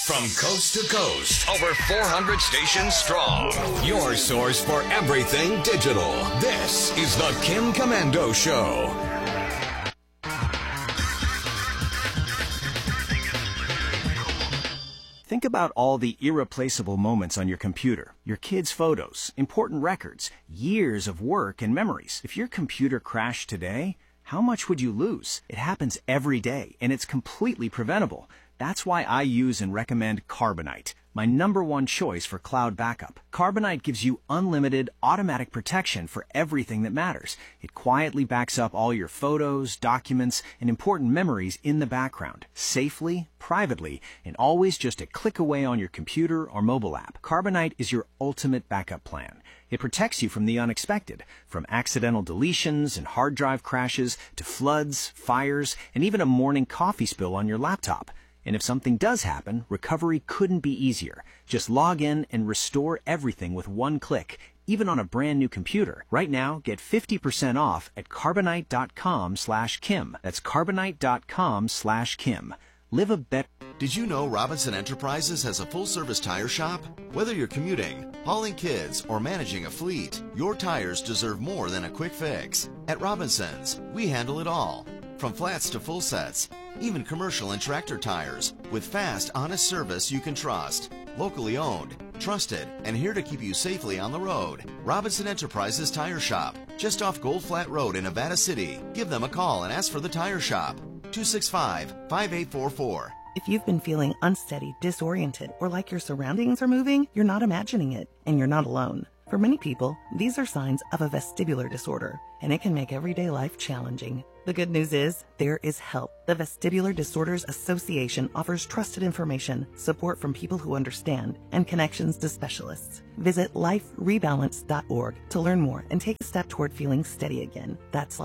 From coast to coast, over 400 stations strong. Your source for everything digital. This is the Kim Komando Show. Think about all the irreplaceable moments on your computer, your kids' photos, important records, years of work and memories. If your computer crashed today, how much would you lose? It happens every day, and it's completely preventable. That's why I use and recommend Carbonite, my #1 choice for cloud backup. Carbonite gives you unlimited automatic protection for everything that matters. It quietly backs up all your photos, documents, and important memories in the background, safely, privately, and always just a click away on your computer or mobile app. Carbonite is your ultimate backup plan. It protects you from the unexpected, from accidental deletions and hard drive crashes to floods, fires, and even a morning coffee spill on your laptop. And if something does happen, recovery couldn't be easier. Just log in and restore everything with one click, even on a brand new computer. Right now, get 50% off at Carbonite.com/Kim. That's Carbonite.com/Kim. Live a better... Did you know Robinson Enterprises has a full-service tire shop? Whether you're commuting, hauling kids, or managing a fleet, your tires deserve more than a quick fix. At Robinson's, we handle it all. From flats to full sets, even commercial and tractor tires, with fast, honest service you can trust. Locally owned, trusted, and here to keep you safely on the road. Robinson Enterprises Tire Shop, just off Gold Flat Road in Nevada City. Give them a call and ask for the Tire Shop. 265-5844. If you've been feeling unsteady, disoriented, or like your surroundings are moving, you're not imagining it, and you're not alone. For many people, these are signs of a vestibular disorder, and it can make everyday life challenging. The good news is, there is help. The Vestibular Disorders Association offers trusted information, support from people who understand, and connections to specialists. Visit liferebalance.org to learn more and take a step toward feeling steady again. That's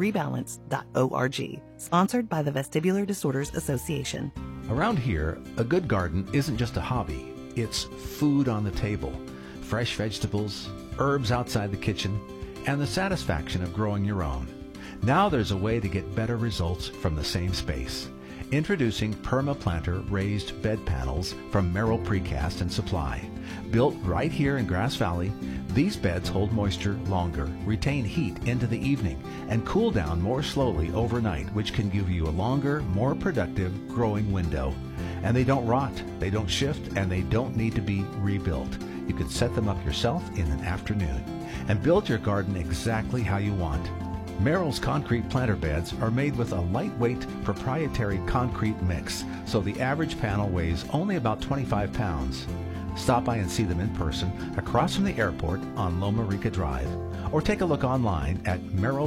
liferebalance.org. Sponsored by the Vestibular Disorders Association. Around here, a good garden isn't just a hobby. It's food on the table. Fresh vegetables, herbs outside the kitchen, and the satisfaction of growing your own. Now there's a way to get better results from the same space. Introducing PermaPlanter raised bed panels from Merrill Precast and Supply. Built right here in Grass Valley, these beds hold moisture longer, retain heat into the evening, and cool down more slowly overnight, which can give you a longer, more productive growing window. And they don't rot, they don't shift, and they don't need to be rebuilt. You can set them up yourself in an afternoon and build your garden exactly how you want. Merrill's concrete planter beds are made with a lightweight proprietary concrete mix, so the average panel weighs only about 25 pounds. Stop by and see them in person across from the airport on Loma Rica Drive, or take a look online at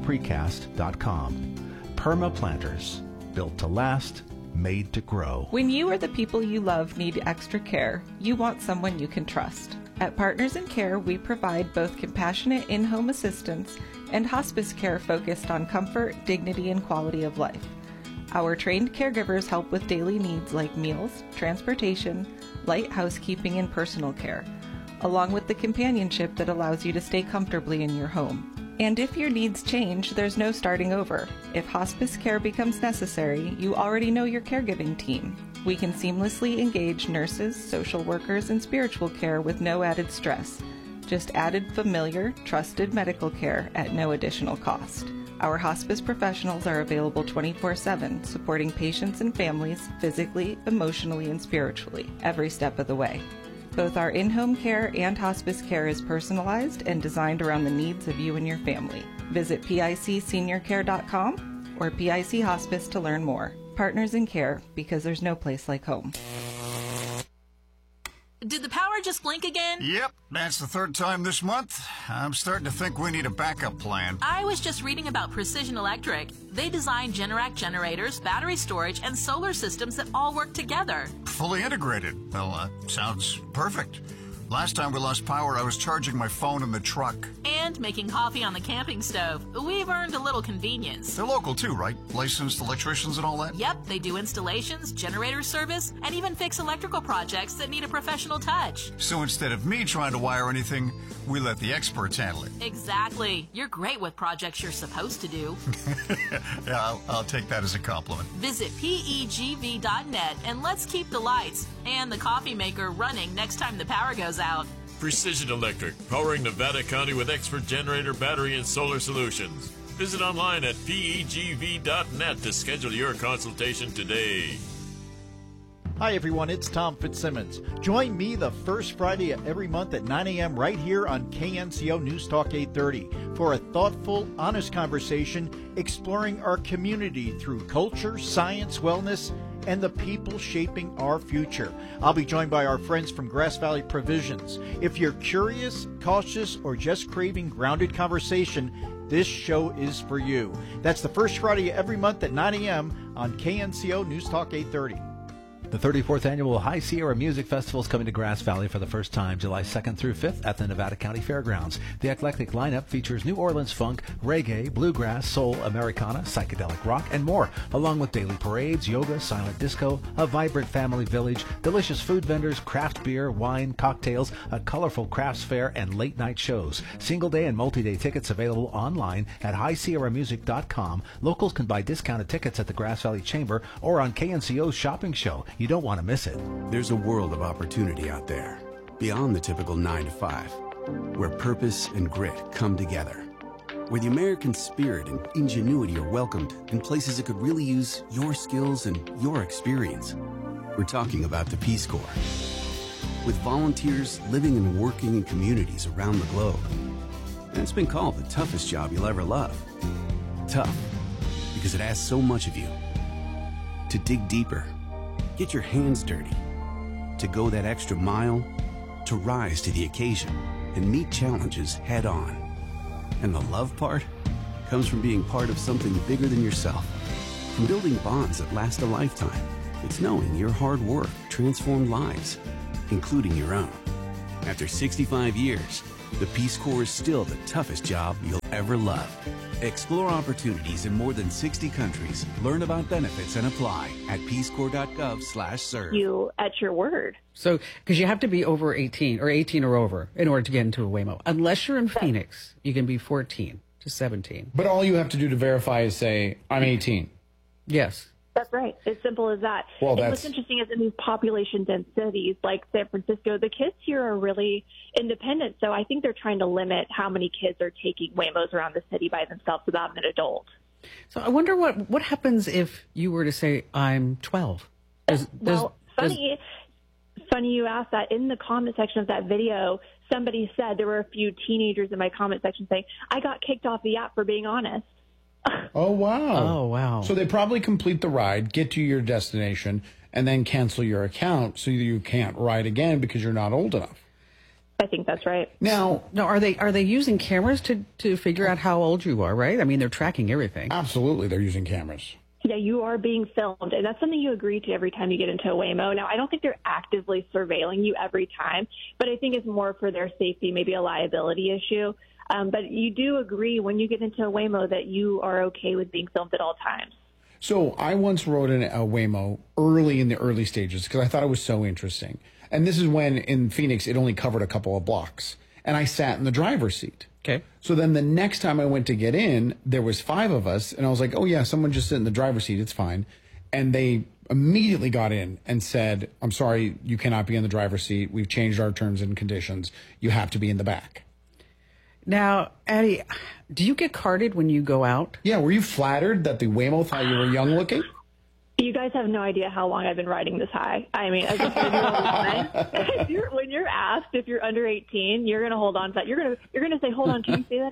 merrillprecast.com. Perma Planters, built to last, made to grow. When you or the people you love need extra care, you want someone you can trust. At Partners in Care, we provide both compassionate in-home assistance and hospice care focused on comfort, dignity, and quality of life. Our trained caregivers help with daily needs like meals, transportation, light housekeeping, and personal care, along with the companionship that allows you to stay comfortably in your home. And if your needs change, there's no starting over. If hospice care becomes necessary, you already know your caregiving team. We can seamlessly engage nurses, social workers, and spiritual care with no added stress. Just added familiar, trusted medical care at no additional cost. Our hospice professionals are available 24/7, supporting patients and families physically, emotionally, and spiritually, every step of the way. Both our in-home care and hospice care is personalized and designed around the needs of you and your family. Visit PICSeniorCare.com or PIC Hospice to learn more. Partners in Care, because there's no place like home. Did the power just blink again? Yep, that's the third time this month. I'm starting to think we need a backup plan. I was just reading about Precision Electric. They design Generac generators, battery storage, and solar systems that all work together. Fully integrated. Well, sounds perfect. Last time we lost power, I was charging my phone in the truck. And making coffee on the camping stove. We've earned a little convenience. They're local too, right? Licensed electricians and all that? Yep, they do installations, generator service, and even fix electrical projects that need a professional touch. So instead of me trying to wire anything, we let the experts handle it. Exactly. You're great with projects you're supposed to do. Yeah, I'll take that as a compliment. Visit PEGV.net and let's keep the lights and the coffee maker running next time the power goes out. Precision Electric, powering Nevada County with expert generator, battery, and solar solutions. Visit online at PEGV.net to schedule your consultation today. Hi everyone, it's Tom Fitzsimmons. Join me the first Friday of every month at 9 a.m. right here on KNCO News Talk 830 for a thoughtful, honest conversation exploring our community through culture, science, wellness, and the people shaping our future. I'll be joined by our friends from Grass Valley Provisions. If you're curious, cautious, or just craving grounded conversation, this show is for you. That's the first Friday of every month at 9 a.m. on KNCO News Talk 830. The 34th Annual High Sierra Music Festival is coming to Grass Valley for the first time, July 2nd through 5th at the Nevada County Fairgrounds. The eclectic lineup features New Orleans funk, reggae, bluegrass, soul, Americana, psychedelic rock, and more, along with daily parades, yoga, silent disco, a vibrant family village, delicious food vendors, craft beer, wine, cocktails, a colorful crafts fair, and late-night shows. Single-day and multi-day tickets available online at highsierramusic.com. Locals can buy discounted tickets at the Grass Valley Chamber or on KNCO's shopping show. You don't want to miss it. There's a world of opportunity out there, beyond the typical 9 to 5, where purpose and grit come together, where the American spirit and ingenuity are welcomed in places that could really use your skills and your experience. We're talking about the Peace Corps. With volunteers living and working in communities around the globe. And it's been called the toughest job you'll ever love. Tough, because it asks so much of you. To dig deeper, get your hands dirty, to go that extra mile, to rise to the occasion and meet challenges head on. And the love part comes from being part of something bigger than yourself, from building bonds that last a lifetime. It's knowing your hard work transformed lives, including your own. After 65 years, the Peace Corps is still the toughest job you'll ever love. Explore opportunities in more than 60 countries. Learn about benefits and apply at peacecorps.gov/serve. You at your word. So, because you have to be over 18 or 18 or over in order to get into a Waymo. Unless you're in Phoenix, you can be 14 to 17. But all you have to do to verify is say, I'm 18. Yes. That's right. As simple as that. Well, and what's interesting is in these population-dense cities like San Francisco, the kids here are really independent. So I think they're trying to limit how many kids are taking Waymos around the city by themselves without an adult. So I wonder what happens if you were to say, I'm 12. Funny you asked that. In the comment section of that video, somebody said there were a few teenagers in my comment section saying, I got kicked off the app for being honest. Oh, wow. Oh, wow. So they probably complete the ride, get to your destination, and then cancel your account so you can't ride again because you're not old enough. I think that's right. Now, are they using cameras to figure out how old you are, right? I mean, they're tracking everything. Absolutely, they're using cameras. Yeah, you are being filmed, and that's something you agree to every time you get into a Waymo. Now, I don't think they're actively surveilling you every time, but I think it's more for their safety, maybe a liability issue. But you do agree when you get into a Waymo that you are okay with being filmed at all times. So I once rode in a Waymo early in the early stages because I thought it was so interesting. And this is when in Phoenix it only covered a couple of blocks. And I sat in the driver's seat. Okay. So then the next time I went to get in, there was 5 of us. And I was like, oh, yeah, someone just sit in the driver's seat. It's fine. And they immediately got in and said, I'm sorry, you cannot be in the driver's seat. We've changed our terms and conditions. You have to be in the back. Now, Addie, do you get carded when you go out? Yeah, were you flattered that the Waymo thought you were young looking? You guys have no idea how long I've been riding this high. I mean, as a 30-year-old woman, when you're asked if you're under 18, you're going to hold on to that. You're going to say, hold on, can you say that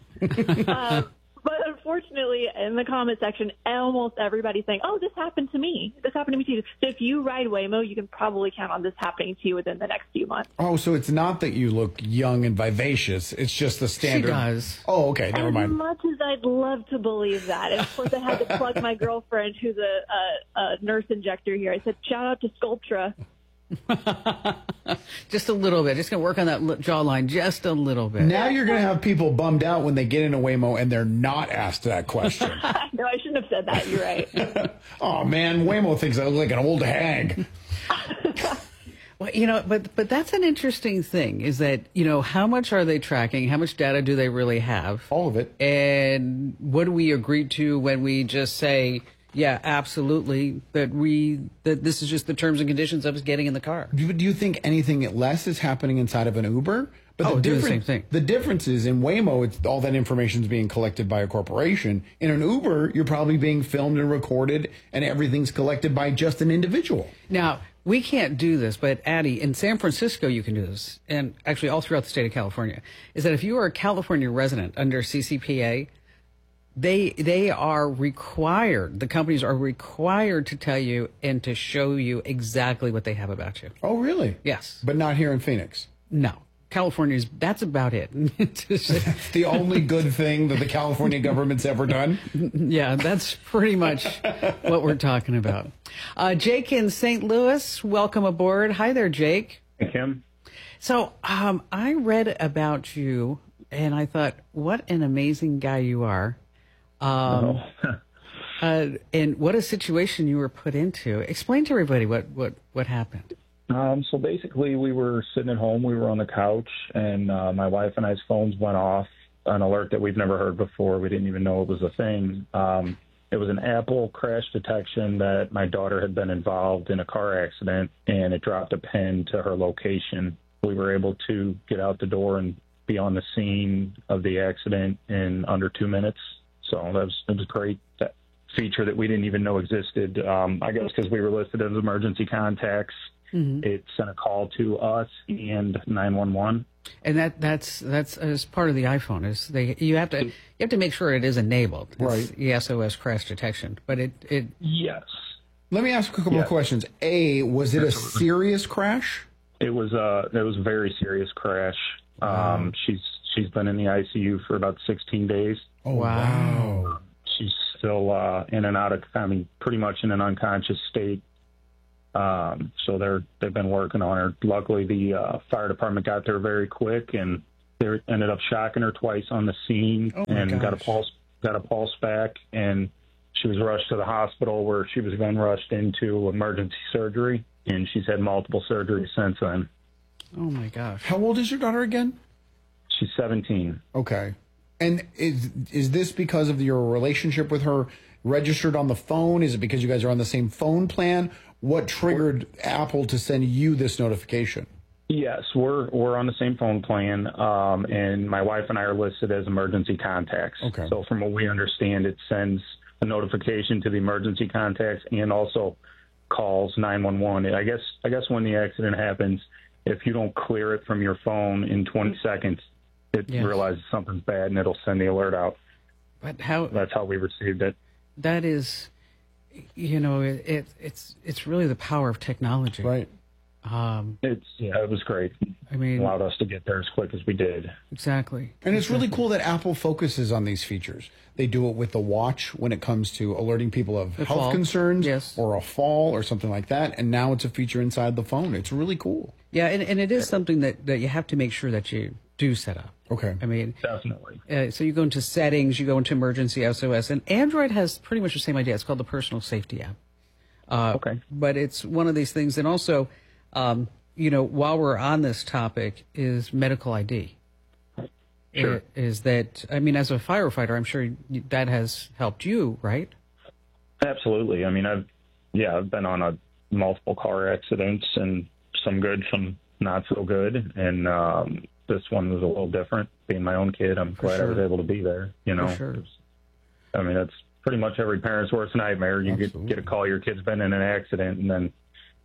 again? But unfortunately, in the comment section, almost everybody's saying, oh, this happened to me. This happened to me too. So if you ride Waymo, you can probably count on this happening to you within the next few months. Oh, so it's not that you look young and vivacious. It's just the standard. She does. Oh, okay. Never mind. As much as I'd love to believe that. And of course, I had to plug my girlfriend, who's a nurse injector here. I said, shout out to Sculptra. Just a little bit. Just going to work on that jawline just a little bit. Now you're going to have people bummed out when they get into Waymo and they're not asked that question. No, I shouldn't have said that. You're right. Oh, man, Waymo thinks I look like an old hag. Well, but that's an interesting thing is that, how much are they tracking? How much data do they really have? All of it. And what do we agree to when we just say, yeah, absolutely, that this is just the terms and conditions of us getting in the car? Do you think anything less is happening inside of an Uber? But do the same thing. The difference is in Waymo, all that information is being collected by a corporation. In an Uber, you're probably being filmed and recorded, and everything's collected by just an individual. Now, we can't do this, but Addie, in San Francisco, you can do this, and actually all throughout the state of California, is that if you are a California resident under CCPA, they are required, the companies are required to tell you and to show you exactly what they have about you. Oh, really? Yes. But not here in Phoenix? No. California's, that's about it. The only good thing that the California government's ever done? Yeah, that's pretty much what we're talking about. Jake in St. Louis, welcome aboard. Hi there, Jake. Hey, Kim. So I read about you, and I thought, what an amazing guy you are. And what a situation you were put into. Explain to everybody what happened. So basically, we were sitting at home. We were on the couch, and my wife and I's phones went off, an alert that we've never heard before. We didn't even know it was a thing. It was an Apple crash detection that my daughter had been involved in a car accident, and it dropped a pin to her location. We were able to get out the door and be on the scene of the accident in under 2 minutes. So it was great. That feature that we didn't even know existed. I guess because we were listed as emergency contacts. Mm-hmm. It sent a call to us and 911. And that's as part of the iPhone is you have to make sure it is enabled. It's right. The SOS crash detection, but it yes. Let me ask a couple of questions. Was it a serious crash? It was a very serious crash. She's been in the ICU for about 16 days. Oh wow. She's still in and out of, pretty much in an unconscious state. So they've been working on her. Luckily, the fire department got there very quick, and they ended up shocking her twice on the scene, and got a pulse back, and she was rushed to the hospital where she was then rushed into emergency surgery, and she's had multiple surgeries since then. Oh my gosh! How old is your daughter again? She's 17. Okay, and is this because of your relationship with her registered on the phone? Is it because you guys are on the same phone plan? What triggered Apple to send you this notification? Yes, we're on the same phone plan, and my wife and I are listed as emergency contacts. Okay. So from what we understand, it sends a notification to the emergency contacts and also calls 911. I guess when the accident happens, if you don't clear it from your phone in 20 seconds, it realizes something's bad and it'll send the alert out. But that's how we received it. That is, it's really the power of technology, right? It was great. I mean, it allowed us to get there as quick as we did. Exactly. And it's really cool that Apple focuses on these features. They do it with the watch when it comes to alerting people of health concerns or a fall or something like that. And now it's a feature inside the phone. It's really cool. Yeah, and it is something that you have to make sure that you do set up. Okay. I mean, definitely. So you go into settings, you go into emergency SOS, and Android has pretty much the same idea. It's called the Personal Safety app. Okay. But it's one of these things. And also, while we're on this topic, is medical ID. Sure. Is that, as a firefighter, I'm sure that has helped you, right? Absolutely. I mean, I've been on multiple car accidents, and some good, some not so good. And this one was a little different. Being my own kid, I'm glad I was able to be there. For sure. That's pretty much every parent's worst nightmare. You get a call your kid's been in an accident, and then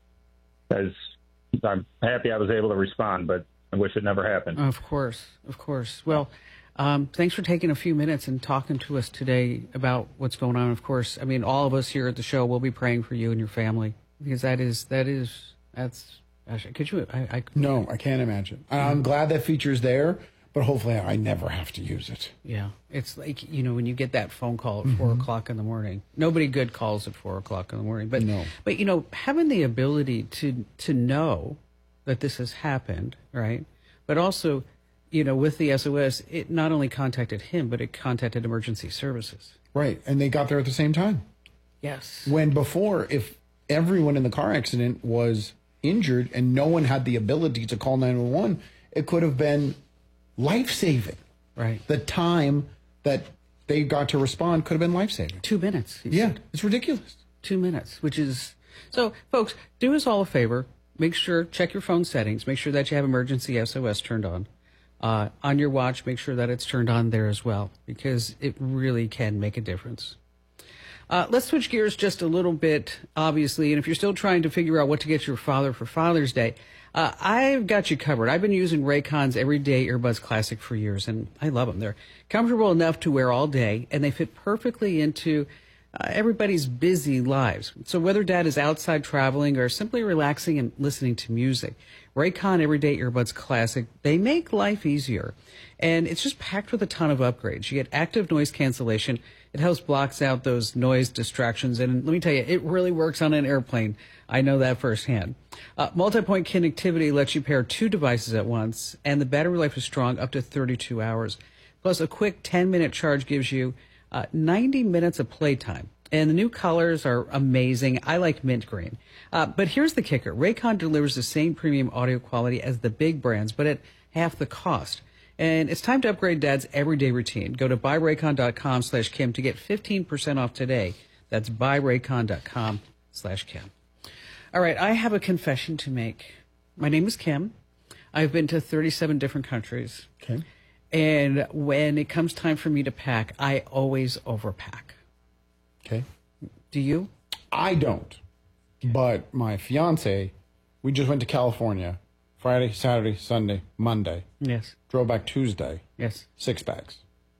I'm happy I was able to respond, but I wish it never happened. Of course. Well, thanks for taking a few minutes and talking to us today about what's going on. Of course, all of us here at the show will be praying for you and your family, because that's. Could you? No, I can't imagine. I'm glad that feature's there, But hopefully I never have to use it. Yeah. It's like, when you get that phone call at 4 o'clock in the morning, nobody good calls at 4 o'clock in the morning. But, No. But, having the ability to know that this has happened, right? But also, with the SOS, it not only contacted him, but it contacted emergency services. Right. And they got there at the same time. Yes. When before, if everyone in the car accident was injured and no one had the ability to call 911, it could have been life-saving. Right. The time that they got to respond could have been life-saving. 2 minutes. Yeah, it's ridiculous. 2 minutes, which is... So, folks, do us all a favor. Make sure, check your phone settings. Make sure that you have emergency SOS turned on. On your watch, make sure that it's turned on there as well, because it really can make a difference. Let's switch gears just a little bit, obviously. And if you're still trying to figure out what to get your father for Father's Day, I've got you covered. I've been using Raycon's Everyday Earbuds Classic for years, and I love them. They're comfortable enough to wear all day, and they fit perfectly into everybody's busy lives. So whether Dad is outside traveling or simply relaxing and listening to music, Raycon Everyday Earbuds Classic, they make life easier. And it's just packed with a ton of upgrades. You get active noise cancellation. It helps blocks out those noise distractions. And let me tell you, it really works on an airplane. I know that firsthand. Multi-point connectivity lets you pair 2 devices at once, and the battery life is strong, up to 32 hours. Plus, a quick 10-minute charge gives you 90 minutes of playtime. And the new colors are amazing. I like mint green. But here's the kicker. Raycon delivers the same premium audio quality as the big brands, but at half the cost. And it's time to upgrade Dad's everyday routine. Go to buyraycon.com/Kim to get 15% off today. That's buyraycon.com/Kim. All right, I have a confession to make. My name is Kim. I've been to 37 different countries. Okay. And when it comes time for me to pack, I always overpack. Okay. Do you? I don't. But my fiance, we just went to California Friday, Saturday, Sunday, Monday. Yes. Drove back Tuesday. Yes. 6 bags.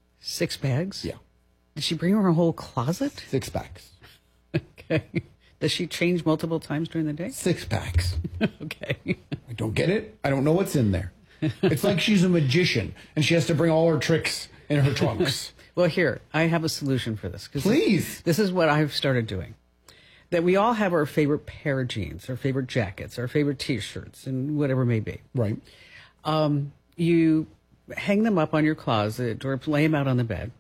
6 bags? Yeah. Did she bring her whole closet? 6 bags. Okay. Does she change multiple times during the day? 6 packs. Okay. I don't get it. I don't know what's in there. It's like she's a magician and she has to bring all her tricks in her trunks. Well, here, I have a solution for this. Please. This is what I've started doing. That we all have our favorite pair of jeans, our favorite jackets, our favorite T-shirts, and whatever it may be. Right. You hang them up on your closet or lay them out on the bed.